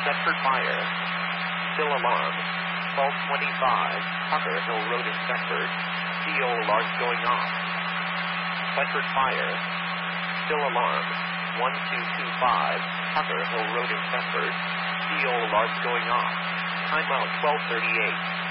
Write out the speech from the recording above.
Thetford Fire. Still alarm. 1225 Tucker Hill Road in Thetford. CO alarm going off. Thetford Fire. Still alarm. 1225 Tucker Hill Road in Thetford. CO alarm going off. Timeout 1238.